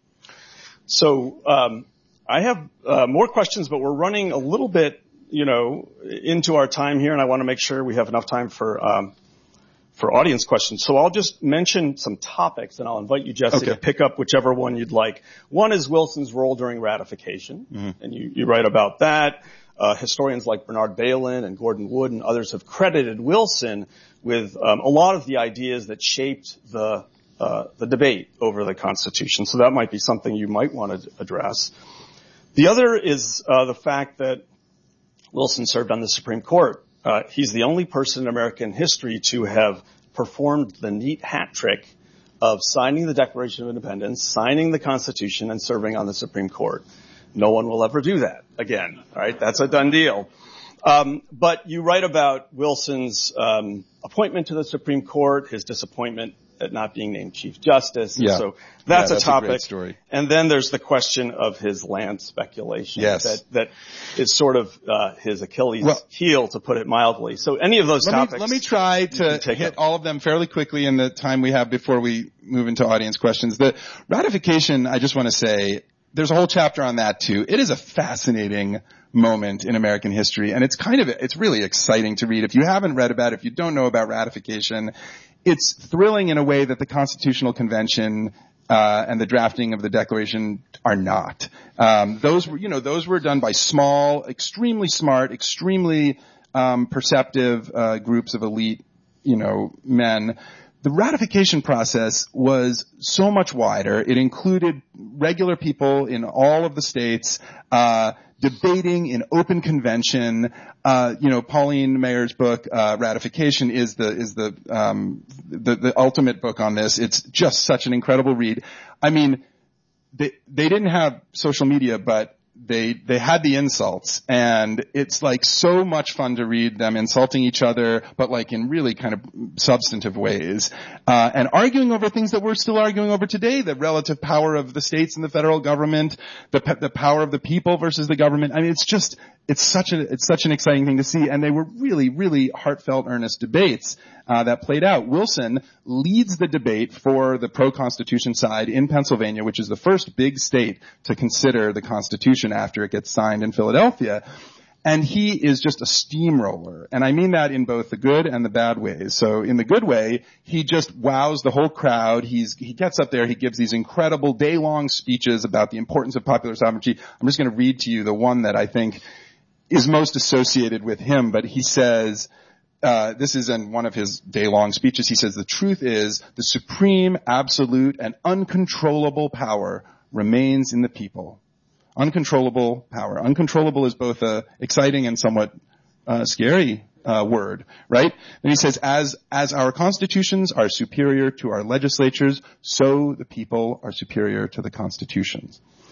So um, I have uh, more questions, but we're running a little bit, you know, into our time here, and I want to make sure we have enough time for. Um, for audience questions. So I'll just mention some topics, and I'll invite you, Jesse, okay. to pick up whichever one you'd like. One is Wilson's role during ratification, mm-hmm. and you, you write about that. Uh, historians like Bernard Bailyn and Gordon Wood and others have credited Wilson with um, a lot of the ideas that shaped the uh, the debate over the Constitution. So that might be something you might want to address. The other is uh, the fact that Wilson served on the Supreme Court. Uh, he's the only person in American history to have performed the neat hat trick of signing the Declaration of Independence, signing the Constitution, and serving on the Supreme Court. No one will ever do that again. All right, that's a done deal. Um, but you write about Wilson's um, appointment to the Supreme Court, his disappointment at not being named Chief Justice. Yeah. So that's, yeah, that's a topic. A great story. And then there's the question of his land speculation. Yes. That, that is sort of, uh, his Achilles well, heel, to put it mildly. So any of those let topics. Me, let me try to hit up. all of them fairly quickly in the time we have before we move into audience questions. The ratification, I just want to say, there's a whole chapter on that too. It is a fascinating moment in American history, and it's kind of, it's really exciting to read. If you haven't read about it, if you don't know about ratification, it's thrilling in a way that the Constitutional Convention uh and the drafting of the Declaration are not. Um those were, you know, those were done by small, extremely smart, extremely um perceptive uh groups of elite, you know, men. The ratification process was so much wider. It included regular people in all of the states, uh debating in open convention. Uh, you know, Pauline Mayer's book, uh, Ratification, is the, is the, um, the, the ultimate book on this. It's just such an incredible read. I mean, they, they didn't have social media, but they, they had the insults, and it's like so much fun to read them insulting each other, but like in really kind of substantive ways, uh, and arguing over things that we're still arguing over today, the relative power of the states and the federal government, the, the power of the people versus the government. I mean, it's just, it's such a, it's such an exciting thing to see, and they were really, really heartfelt, earnest debates, uh, that played out. Wilson leads the debate for the pro-Constitution side in Pennsylvania, which is the first big state to consider the Constitution after it gets signed in Philadelphia. And he is just a steamroller. And I mean that in both the good and the bad ways. So in the good way, he just wows the whole crowd. He's, he gets up there, he gives these incredible day-long speeches about the importance of popular sovereignty. I'm just going to read to you the one that I think is most associated with him, but he says, uh, this is in one of his day-long speeches, he says, "The truth is, the supreme, absolute, and uncontrollable power remains in the people." Uncontrollable power. Uncontrollable is both a exciting and somewhat uh, scary uh, word, right? And he says, as as our constitutions are superior to our legislatures, so the people are superior to the constitutions.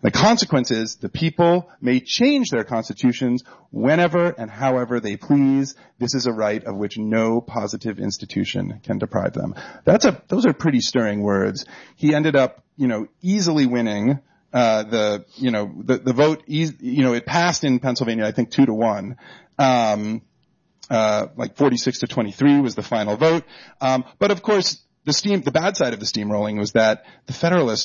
The consequence is the people may change their constitutions whenever and however they please. This is a right of which no positive institution can deprive them. That's a, those are pretty stirring words. He ended up, you know, easily winning, uh, the, you know, the, the vote, you know, it passed in Pennsylvania, I think two to one. Um, uh, like forty-six to twenty-three was the final vote. Um, but of course, the steam, the bad side of the steamrolling was that the Federalists